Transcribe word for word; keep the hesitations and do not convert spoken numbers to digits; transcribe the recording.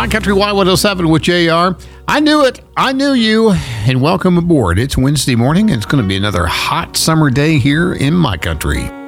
My Country Y one oh seven with J R. I knew it. I knew you. And welcome aboard. It's Wednesday morning, and it's going to be another hot summer day here in my country.